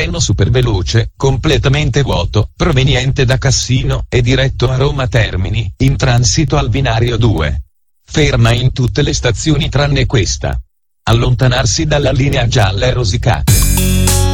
treno superveloce, completamente vuoto, proveniente da Cassino e diretto a Roma Termini, in transito al binario 2. Ferma in tutte le stazioni tranne questa. Allontanarsi dalla linea gialla e rosicata.